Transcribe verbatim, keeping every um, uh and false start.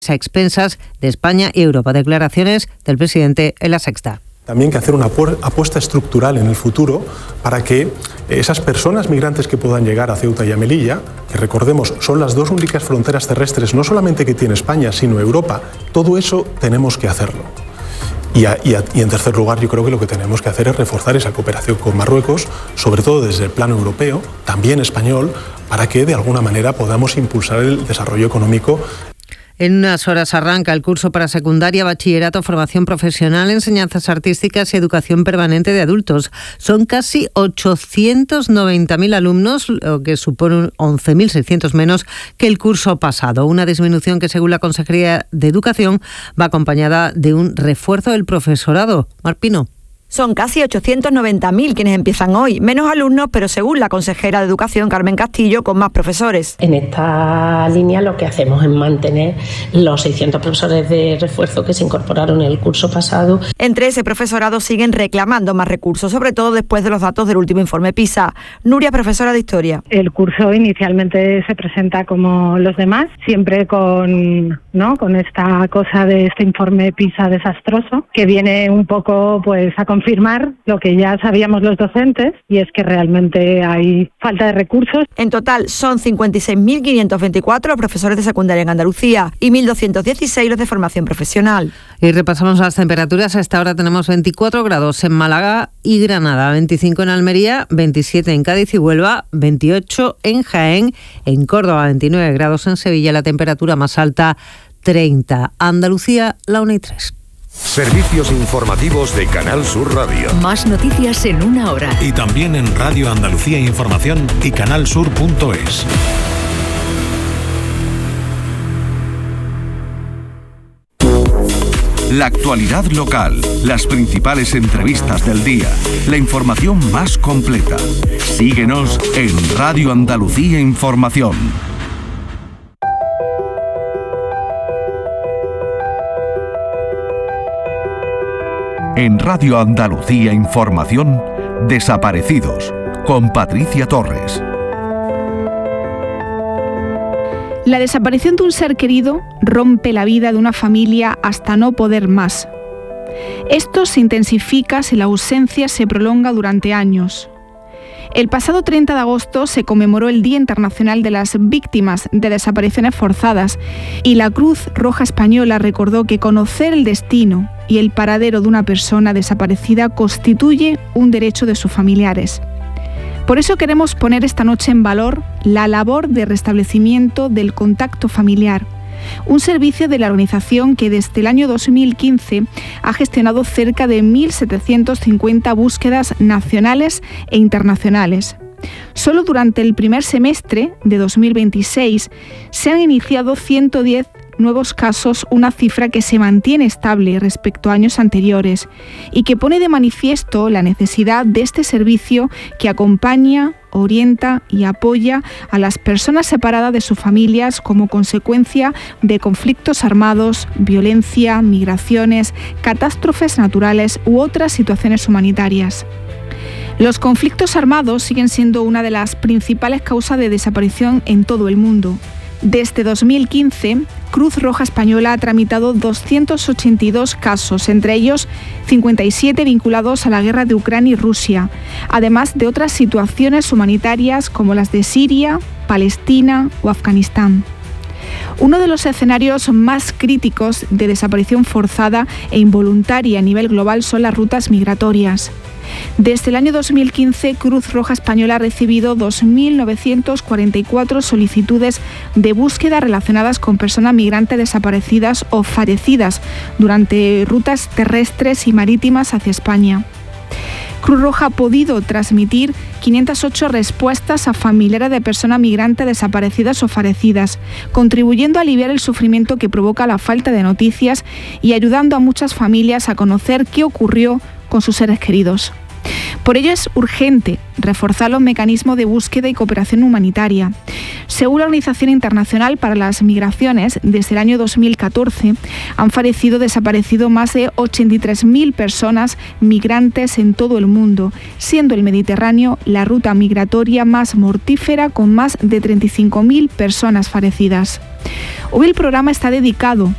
a expensas de España y Europa. Declaraciones del presidente en La Sexta. También que hacer una apuesta estructural en el futuro para que esas personas migrantes que puedan llegar a Ceuta y a Melilla, que recordemos son las dos únicas fronteras terrestres no solamente que tiene España, sino Europa, todo eso tenemos que hacerlo. Y, a, y, a, y en tercer lugar, yo creo que lo que tenemos que hacer es reforzar esa cooperación con Marruecos, sobre todo desde el plano europeo, también español, para que de alguna manera podamos impulsar el desarrollo económico. En unas horas arranca el curso para secundaria, bachillerato, formación profesional, enseñanzas artísticas y educación permanente de adultos. Son casi ochocientos noventa mil alumnos, lo que supone once mil seiscientos menos que el curso pasado. Una disminución que, según la Consejería de Educación, va acompañada de un refuerzo del profesorado. Mar Pino. Son casi ochocientos noventa mil quienes empiezan hoy, menos alumnos, pero según la consejera de Educación, Carmen Castillo, con más profesores. En esta línea lo que hacemos es mantener los seiscientos profesores de refuerzo que se incorporaron en el curso pasado. Entre ese profesorado siguen reclamando más recursos, sobre todo después de los datos del último informe PISA. Nuria, profesora de Historia. El curso inicialmente se presenta como los demás, siempre con, ¿no? con esta cosa de este informe PISA desastroso, que viene un poco pues a confirmar lo que ya sabíamos los docentes, y es que realmente hay falta de recursos. En total son cincuenta y seis mil quinientos veinticuatro los profesores de secundaria en Andalucía y mil doscientos dieciséis los de formación profesional. Y repasamos las temperaturas. A esta hora tenemos veinticuatro grados en Málaga y Granada, veinticinco en Almería, veintisiete en Cádiz y Huelva, veintiocho en Jaén, en Córdoba veintinueve grados, en Sevilla la temperatura más alta treinta. Andalucía, la una y tres. Servicios informativos de Canal Sur Radio. Más noticias en una hora. Y también en Radio Andalucía Información y canalsur punto es. La actualidad local, las principales entrevistas del día, la información más completa. Síguenos en Radio Andalucía Información. En Radio Andalucía Información, Desaparecidos, con Patricia Torres. La desaparición de un ser querido rompe la vida de una familia hasta no poder más. Esto se intensifica si la ausencia se prolonga durante años. El pasado treinta de agosto se conmemoró el Día Internacional de las Víctimas de Desapariciones Forzadas y la Cruz Roja Española recordó que conocer el destino y el paradero de una persona desaparecida constituye un derecho de sus familiares. Por eso queremos poner esta noche en valor la labor de restablecimiento del contacto familiar, un servicio de la organización que desde el año dos mil quince ha gestionado cerca de mil setecientas cincuenta búsquedas nacionales e internacionales. Solo durante el primer semestre de dos mil veintiséis se han iniciado ciento diez nuevos casos, una cifra que se mantiene estable respecto a años anteriores y que pone de manifiesto la necesidad de este servicio que acompaña, orienta y apoya a las personas separadas de sus familias como consecuencia de conflictos armados, violencia, migraciones, catástrofes naturales u otras situaciones humanitarias. Los conflictos armados siguen siendo una de las principales causas de desaparición en todo el mundo. Desde dos mil quince, Cruz Roja Española ha tramitado doscientos ochenta y dos casos, entre ellos cincuenta y siete vinculados a la guerra de Ucrania y Rusia, además de otras situaciones humanitarias como las de Siria, Palestina o Afganistán. Uno de los escenarios más críticos de desaparición forzada e involuntaria a nivel global son las rutas migratorias. Desde el año dos mil quince, Cruz Roja Española ha recibido dos mil novecientas cuarenta y cuatro solicitudes de búsqueda relacionadas con personas migrantes desaparecidas o fallecidas durante rutas terrestres y marítimas hacia España. Cruz Roja ha podido transmitir quinientas ocho respuestas a familiares de personas migrantes desaparecidas o fallecidas, contribuyendo a aliviar el sufrimiento que provoca la falta de noticias y ayudando a muchas familias a conocer qué ocurrió con sus seres queridos. Por ello es urgente reforzar los mecanismos de búsqueda y cooperación humanitaria. Según la Organización Internacional para las Migraciones, desde el año dos mil catorce han fallecido desaparecido más de ochenta y tres mil personas migrantes en todo el mundo, siendo el Mediterráneo la ruta migratoria más mortífera con más de treinta y cinco mil personas fallecidas. Hoy el programa está dedicado